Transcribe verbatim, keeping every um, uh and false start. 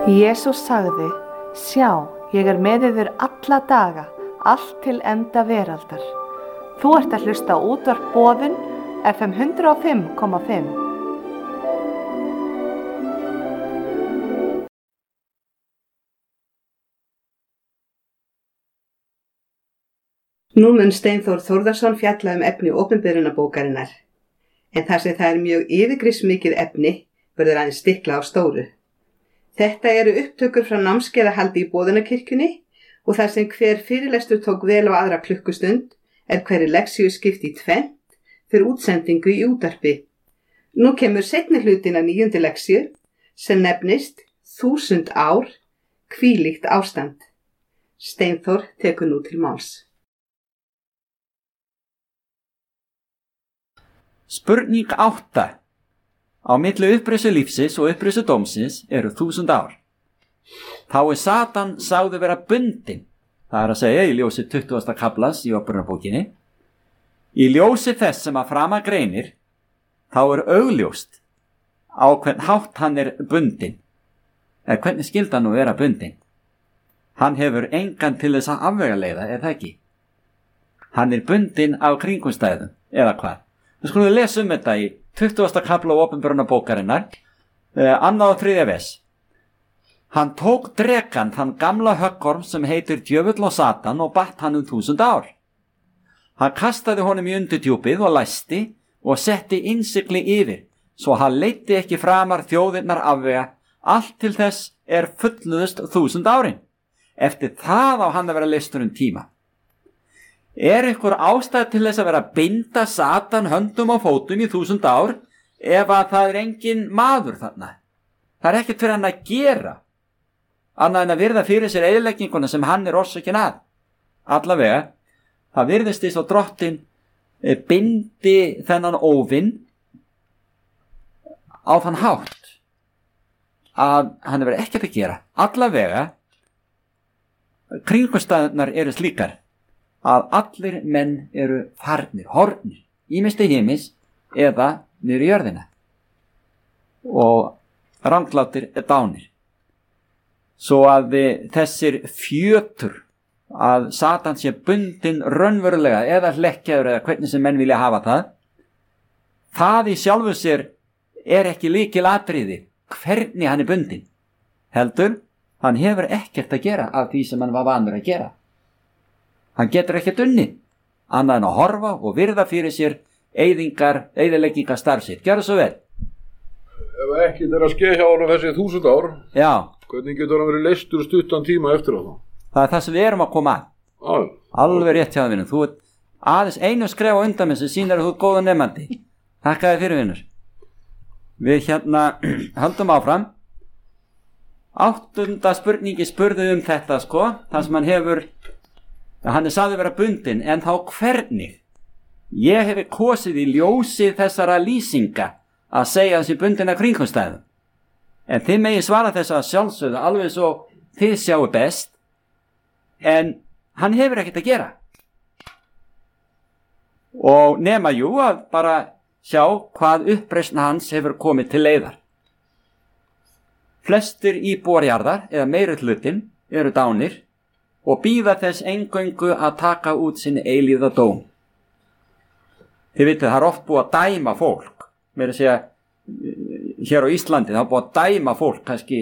Jesús sagði, sjá, ég er með yður alla daga, allt til enda veraldar. Þú ert að hlusta á útvarp Boðun, F M hundrað og fimm komma fimm. Nú mun Steinþór Þórðarson fjalla um efni opinberunarbókarinnar, en þar sem það er mjög yfirgripsmikið efni verður aðeins stikla á stóru. Þetta eru upptökur frá námskeiðahaldi í Boðunarkirkjunni og þar sem hver fyrirlestur tók vel á aðra klukkustund er hverri leksíu skipt í tvennt fyrir útsendingu í útvarpi. Nú kemur seinni hlutin af níundu leksíu sem nefnist Þúsund ár, hvílíkt ástand. Steinþór tekur nú til máls. Spurning átta. Á milli upprisu lífsins og upprisu dómsins eru þúsund ár. Þá er Satan sagður vera bundinn, það er að segja í ljósi tuttugasta kaflas í Opinberunarbókinni. Í ljósi þess sem að framan greinir, þá er augljóst á hvern hátt hann er bundinn. Eða hvernig skyldi hann nú vera bundinn? Hann hefur engan til þess að afvegaleiða, er það ekki? Hann er bundinn af kringumstæðum, eða hvað? Við skulum lesa um þetta í tuttugasta kafla á Opinberunarbókarinnar, eh, annað og þriðja vers. Hann tók drekann þann gamla höggorm sem heitir djöfull og Satan og batt hann um þúsund ár. Hann kastaði honum í undirdjúpið og læsti og setti innsigli yfir, svo hann leiddi ekki framar þjóðirnar afvega, allt til þess er fullnuðust þúsund árin. Eftir það á hann að vera leystur um tíma. Er ykkur ástæð til þess að vera að binda Satan höndum og fótum í þúsund ár ef að það er engin maður þarna? Það er ekkert fyrir hann að gera, annað en að virða fyrir sér eyðilegginguna sem hann er orsökin að. Allavega, það virðist þess að drottinn bindi þennan óvinn á þann hátt að hann er verið ekkert að gera. Allavega, kringumstæðurnar eru slíkar að allir menn eru farnir, horfnir, ýmist í heimis eða niður í jörðina og ranglátir dánir. Svo að þessir fjötur að Satan sé bundinn raunverulega eða hlekkjaður eða hvernig sem menn vilja hafa það, það í sjálfu sér er ekki lykilatriði hvernig hann er bundinn. Heldur, hann hefur ekkert að gera af því sem hann var vanur að gera. Hann getur ekkert unnið, annað en að horfa og virða fyrir sér eyðingar, eyðileggingar starfsitt. Gjörðu svo vel. Ef ekkert er að ske hjá honum þessi þúsund ár, já, hvernig getur hann verið leystur stuttan tíma eftir á það? Það er það sem við erum að koma að. Já. Alveg rétt hjá það, vinnur. Þú ert aðeins einu skref á undan með sem sýnir að þú ert góður nemandi. Þakka þér fyrir, vinnur. Við hérna höldum áfram. Áttunda spurningi spurði um þetta, sko, þar sem hann hefur hann er sagður vera bundinn, en þá hvernig? Ég hefi kosið í ljósi þessara lýsinga að segja þessi bundin af kringumstæðum. En þið megi svara þess að sjálfsögðu alveg svo þið sjáu best, en hann hefur ekkert að gera. Og nema jú að bara sjá hvað uppreisn hans hefur komið til leiðar. Flestir íbúar jarðar, eða meiri hlutin, eru dánir, og bíða þess eingöngu að taka út sinn eilífða dóm. Þið vitið, það er oft búið að dæma fólk. Mér er að segja, hér á Íslandi, það er búið að dæma fólk, kannski